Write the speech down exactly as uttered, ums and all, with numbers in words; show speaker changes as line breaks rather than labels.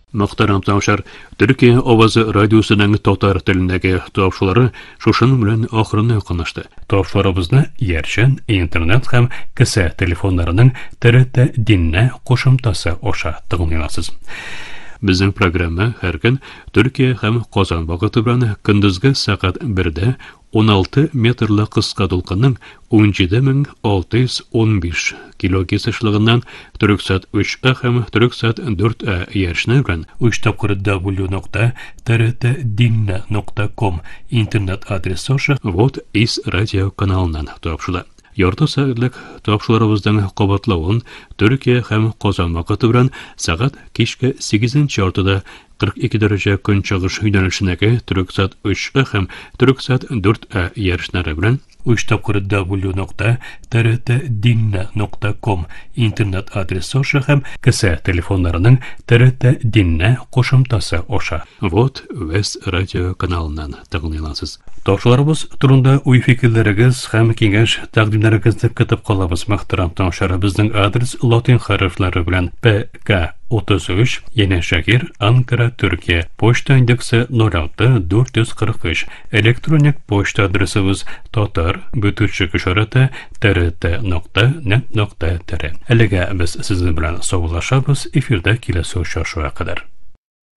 Мөхтәрәм тыңлаучылар, Төркия авазы радиосының татар телендәге тапшырулары шушының белән ахырына якынлашты. Тапшырыбызны Ярчан интернет һәм кесә телефоннарының Т Р Т динне кушымтасы аша тыңлыйларсыз. Безнең программа һәр көн Төркия һәм Казан вакыты белән көндезге сәгать бердә он алты метрлы кыска дулкынның он җиде мең алты йөз он биш килогерц эшлегеннән төрксат өч а һәм төрксат дүрт а яшьне белән үч тапкыр w нокта т р т dinne нокта ком интернет адресы аша вот из радио каналыннан тапшыла. Ярты сәгатьлек тапшыруларыбызның кабатлавын Төркия һәм Казан вакыты белән сәгать кичке сигезенче яртыда кырык ике дәрәҗә көнчыгыш юнәлешендәге төрксат өч а һәм төрксат дүрт а яшьнәре белән үч тапкыр w нокта т р т dinne нокта ком интернет адресы аша һәм кесә телефоннарының Т Р Т dinне кушымтасы аша вот вес радио каналыннан тыңлыйларсыз. Тапшыруларыбыз турында уй-фикерләрегез һәм киңәш тәкъдимнәрегезне көтеп калабыз. Мөхтәрәм тыңлаучылар, безнең адрес латин хәрефләре белән П К отыз өч, Яңа шәһәр, Анкара, Төркия. Почта индексы ноль алты дүрт йөз кырык өч. Электроник почта адресыбыз татар бүтүчек ишараты т р т нокта нет нокта т р. Әлегә без сезнең белән саулашабыз. Эфирдә киләсе очрашуга кадәр.